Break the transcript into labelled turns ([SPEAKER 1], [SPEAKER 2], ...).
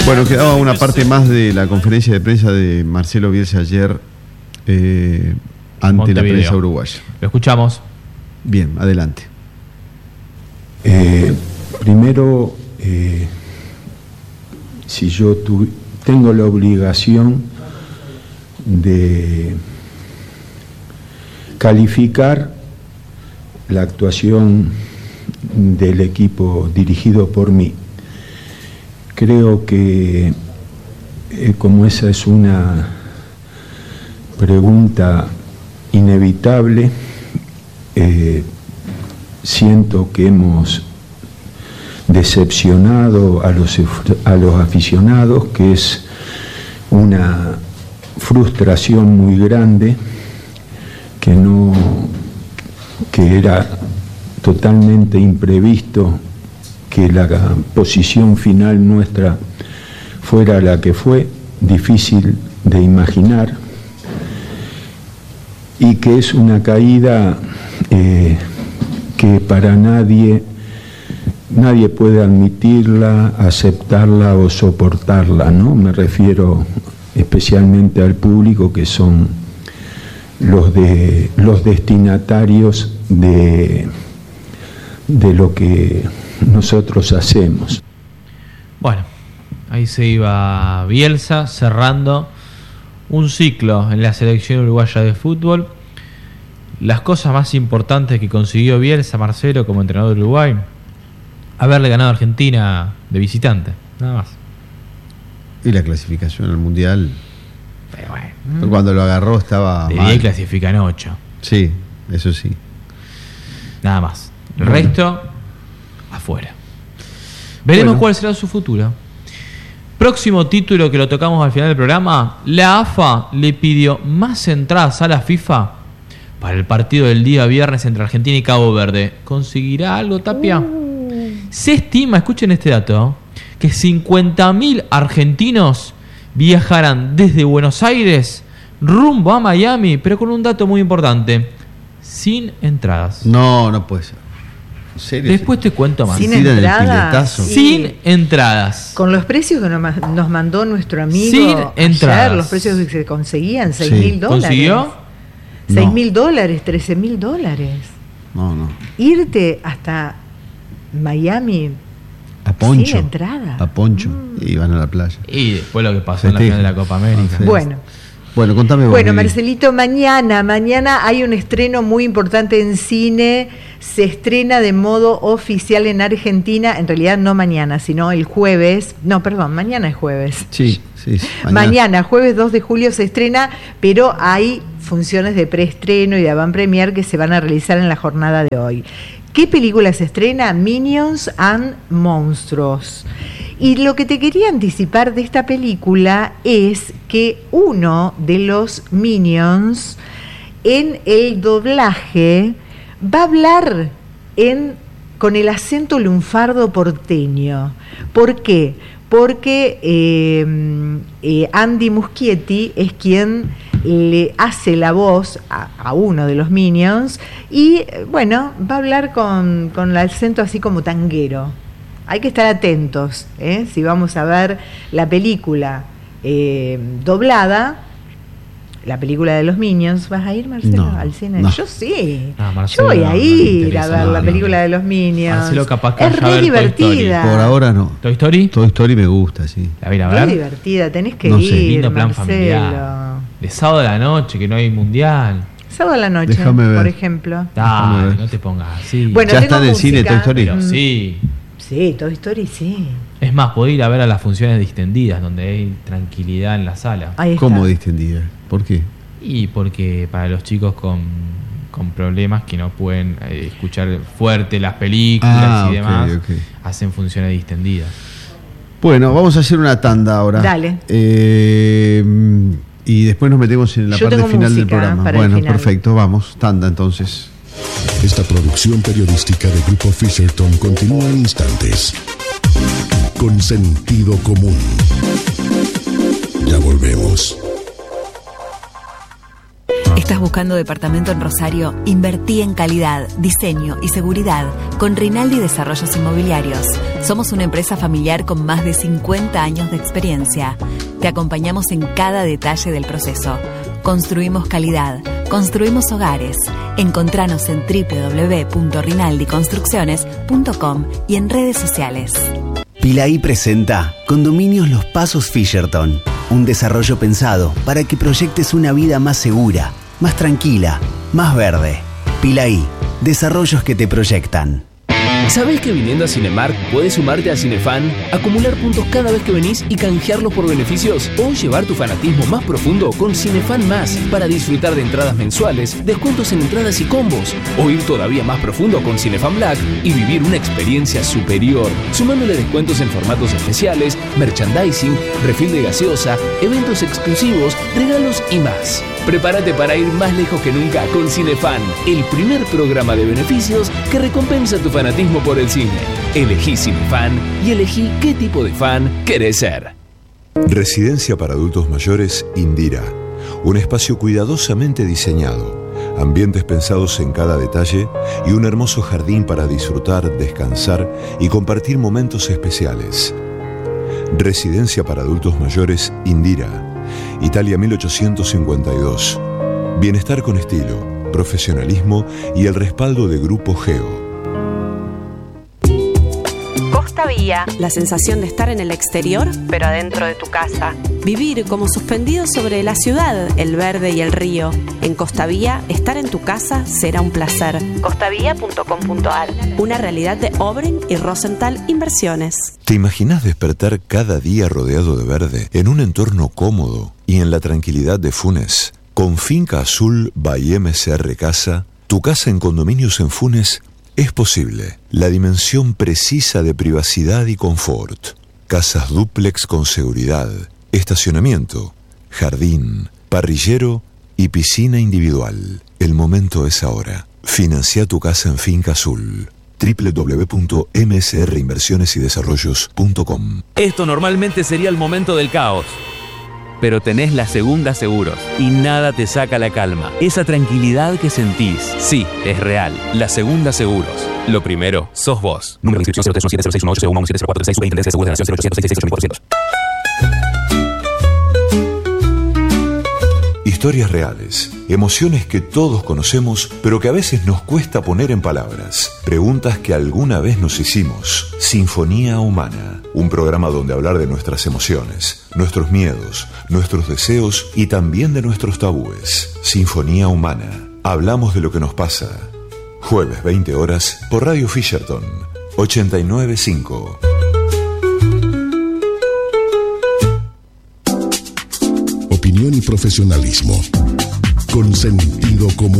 [SPEAKER 1] Bueno, quedaba una parte más de la conferencia de prensa de Marcelo Bielsa ayer ante Montevideo, la prensa uruguaya.
[SPEAKER 2] Lo escuchamos.
[SPEAKER 1] Bien, adelante.
[SPEAKER 3] Primero, si yo tengo la obligación de calificar la actuación del equipo dirigido por mí, creo que como esa es una pregunta inevitable, siento que hemos decepcionado a los aficionados, que es una frustración muy grande, que era totalmente imprevisto que la posición final nuestra fuera la que fue, difícil de imaginar, y que es una caída que para nadie puede admitirla, aceptarla o soportarla, ¿no? Me refiero especialmente al público, que son los destinatarios de lo que nosotros hacemos.
[SPEAKER 2] Bueno, ahí se iba Bielsa cerrando un ciclo en la selección uruguaya de fútbol. Las cosas más importantes que consiguió Bielsa, Marcelo, como entrenador de Uruguay: haberle ganado a Argentina de visitante, nada más.
[SPEAKER 1] Y la clasificación al Mundial.
[SPEAKER 2] Pero bueno,
[SPEAKER 1] cuando lo agarró estaba
[SPEAKER 2] de
[SPEAKER 1] mal.
[SPEAKER 2] 10 clasifican 8.
[SPEAKER 1] Sí, eso sí.
[SPEAKER 2] Nada más. El resto, afuera. Veremos cuál será su futuro. Próximo título que lo tocamos al final del programa: la AFA le pidió más entradas a la FIFA para el partido del día viernes entre Argentina y Cabo Verde. ¿Conseguirá algo, Tapia? Se estima, escuchen este dato, que 50.000 argentinos viajarán desde Buenos Aires rumbo a Miami, pero con un dato muy importante: sin entradas.
[SPEAKER 1] No puede ser. ¿En serio?
[SPEAKER 2] Después te cuento más.
[SPEAKER 4] Sin entradas.
[SPEAKER 2] Sin entradas.
[SPEAKER 4] Con los precios que nos mandó nuestro amigo
[SPEAKER 2] sin
[SPEAKER 4] ayer,
[SPEAKER 2] entradas.
[SPEAKER 4] los precios que se conseguían, $6.000.
[SPEAKER 2] ¿Consiguió?
[SPEAKER 4] $6.000, $13.000.
[SPEAKER 1] No.
[SPEAKER 4] Irte hasta Miami
[SPEAKER 1] a Poncho.
[SPEAKER 4] Sin entrada.
[SPEAKER 1] A Poncho. Y van a la playa.
[SPEAKER 2] Y después lo que pasó en la final de la Copa América.
[SPEAKER 4] Bueno,
[SPEAKER 1] contame vos.
[SPEAKER 4] Bueno, Marcelito, mañana hay un estreno muy importante en cine. Se estrena de modo oficial en Argentina. En realidad no mañana, sino el jueves. No, perdón, mañana es jueves.
[SPEAKER 1] Sí.
[SPEAKER 4] Mañana, jueves 2 de julio se estrena, pero hay funciones de preestreno y de avant-premier que se van a realizar en la jornada de hoy. ¿Qué película se estrena? Minions and Monstruos. Y lo que te quería anticipar de esta película es que uno de los Minions en el doblaje va a hablar con el acento lunfardo porteño. ¿Por qué? Porque Andy Muschietti es quien le hace la voz a uno de los Minions y bueno, va a hablar con el acento así como tanguero. Hay que estar atentos, si vamos a ver la película doblada, la película de los Minions. ¿Vas a ir, Marcelo, al cine?
[SPEAKER 1] No.
[SPEAKER 4] Yo sí.
[SPEAKER 2] Marcelo,
[SPEAKER 4] yo voy a ir a ver la película de los Minions.
[SPEAKER 2] Marcelo, capaz que
[SPEAKER 4] es re divertida.
[SPEAKER 1] Por ahora no.
[SPEAKER 2] ¿Toy Story?
[SPEAKER 1] Toy Story me gusta, sí.
[SPEAKER 2] ¿La voy a ver?
[SPEAKER 4] Es divertida, tenés que
[SPEAKER 1] No
[SPEAKER 4] ir,
[SPEAKER 1] sé.
[SPEAKER 2] Lindo plan
[SPEAKER 4] Marcelo.
[SPEAKER 2] familiar. De sábado a la noche, que no hay mundial.
[SPEAKER 4] Sábado a la noche,
[SPEAKER 1] Déjame ver.
[SPEAKER 4] por ejemplo.
[SPEAKER 2] Dale, no te pongas así.
[SPEAKER 4] Bueno,
[SPEAKER 1] ¿Ya
[SPEAKER 4] tengo
[SPEAKER 1] está en el
[SPEAKER 4] música.
[SPEAKER 1] cine Toy Story?
[SPEAKER 2] Pero sí.
[SPEAKER 4] Sí, Toy Story sí.
[SPEAKER 2] Es más, podés ir a ver a las funciones distendidas, donde hay tranquilidad en la sala.
[SPEAKER 4] Ahí está.
[SPEAKER 1] ¿Cómo distendida? ¿Por qué?
[SPEAKER 2] Y porque para los chicos con problemas que no pueden escuchar fuerte las películas y demás, hacen funciones distendidas.
[SPEAKER 1] Bueno, vamos a hacer una tanda ahora.
[SPEAKER 4] Dale.
[SPEAKER 1] Y después nos metemos en la
[SPEAKER 4] Yo
[SPEAKER 1] parte
[SPEAKER 4] tengo
[SPEAKER 1] final del
[SPEAKER 4] música
[SPEAKER 1] programa.
[SPEAKER 4] para el
[SPEAKER 1] Bueno,
[SPEAKER 4] final.
[SPEAKER 1] perfecto, vamos, tanda entonces.
[SPEAKER 5] Esta producción periodística de Grupo Fisherton continúa en instantes. Con sentido común. Ya volvemos.
[SPEAKER 6] ¿Estás buscando departamento en Rosario? Invertí en calidad, diseño y seguridad con Rinaldi Desarrollos Inmobiliarios. Somos una empresa familiar con más de 50 años de experiencia. Te acompañamos en cada detalle del proceso. Construimos calidad, construimos hogares. Encontranos en www.rinaldiconstrucciones.com y en redes sociales.
[SPEAKER 7] Pilaí presenta Condominios Los Pasos Fisherton, un desarrollo pensado para que proyectes una vida más segura, más tranquila, más verde. Pilaí, desarrollos que te proyectan.
[SPEAKER 8] ¿Sabés que viniendo a Cinemark puedes sumarte a Cinefan, acumular puntos cada vez que venís y canjearlos por beneficios? O llevar tu fanatismo más profundo con Cinefan Más para disfrutar de entradas mensuales, descuentos en entradas y combos. O ir todavía más profundo con Cinefan Black y vivir una experiencia superior, sumándole descuentos en formatos especiales, merchandising, refil de gaseosa, eventos exclusivos, regalos y más. Prepárate para ir más lejos que nunca con Cinefan, el primer programa de beneficios que recompensa tu fanatismo por el cine. Elegí Cinefan y elegí qué tipo de fan querés ser.
[SPEAKER 9] Residencia para adultos mayores Indira. Un espacio cuidadosamente diseñado, ambientes pensados en cada detalle y un hermoso jardín para disfrutar, descansar y compartir momentos especiales. Residencia para adultos mayores Indira. Italia 1852. Bienestar con estilo, profesionalismo y el respaldo de Grupo Geo.
[SPEAKER 10] Costa Vía, la sensación de estar en el exterior, pero adentro de tu casa. Vivir como suspendido sobre la ciudad, el verde y el río. En Costa Vía, estar en tu casa será un placer. costavía.com.ar, una realidad de Obren y Rosenthal Inversiones.
[SPEAKER 9] ¿Te imaginas despertar cada día rodeado de verde, en un entorno cómodo y en la tranquilidad de Funes? Con Finca Azul by MCR Casa, tu casa en condominios en Funes es posible. La dimensión precisa de privacidad y confort. Casas dúplex con seguridad, estacionamiento, jardín, parrillero y piscina individual. El momento es ahora. Financia tu casa en Finca Azul. www.msrinversionesydesarrollos.com.
[SPEAKER 11] Esto normalmente sería el momento del caos, pero tenés la Segunda Seguros y nada te saca la calma. Esa tranquilidad que sentís, sí, es real. La Segunda Seguros. Lo primero, sos vos. Número de inscripción 0317061801170436, Superintendencia de Seguros de la Nación 0800668400.
[SPEAKER 9] Historias reales, emociones que todos conocemos, pero que a veces nos cuesta poner en palabras. Preguntas que alguna vez nos hicimos. Sinfonía Humana, un programa donde hablar de nuestras emociones, nuestros miedos, nuestros deseos y también de nuestros tabúes. Sinfonía Humana, hablamos de lo que nos pasa. Jueves 20 horas por Radio Fisherton 89.5.
[SPEAKER 5] Opinión y profesionalismo con sentido común.